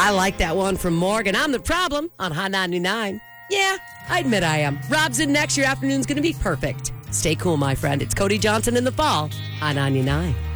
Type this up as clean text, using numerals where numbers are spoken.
I like that one from Morgan. I'm the problem on Hot 99. Yeah, I admit I am. Rob's in next. Your afternoon's going to be perfect. Stay cool, my friend. It's Cody Johnson in the fall on 99.